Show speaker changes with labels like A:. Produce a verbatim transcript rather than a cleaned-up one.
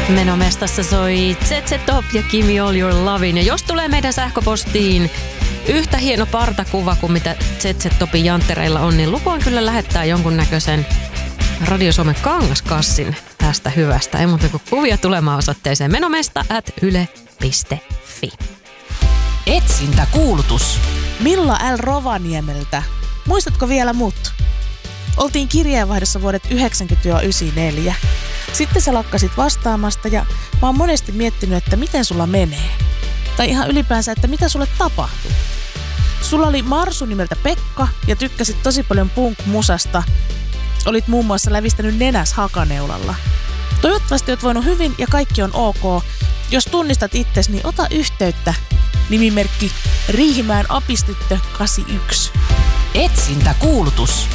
A: Menomestassa soi Z Z Top ja Gimme All Your Lovin'. Ja jos tulee meidän sähköpostiin yhtä hieno partakuva kuin mitä Z Z Topin janttereilla on, niin lupaan kyllä lähettää jonkunnäköisen Radio Suomen kangaskassin tästä hyvästä. Ei muuta kuin kuvia tulemaan osoitteeseen menomesta at yle piste fi.
B: Etsintäkuulutus.
C: Milla L. Rovaniemeltä. Muistatko vielä mut? Oltiin kirjeenvaihdossa vuodet yhdeksänkymmentä yhdeksänkymmentäneljä. Sitten sä lakkasit vastaamasta ja mä oon monesti miettinyt, että miten sulla menee. Tai ihan ylipäänsä, että mitä sulle tapahtuu. Sulla oli Marsu nimeltä Pekka ja tykkäsit tosi paljon punk-musasta. Olit muun muassa lävistänyt nenäs hakaneulalla. Toivottavasti oot voinut hyvin ja kaikki on ok. Jos tunnistat itsesi, niin ota yhteyttä. Nimimerkki Riihimäen apistyttö kahdeksankymmentäyksi.
B: Etsintäkuulutus.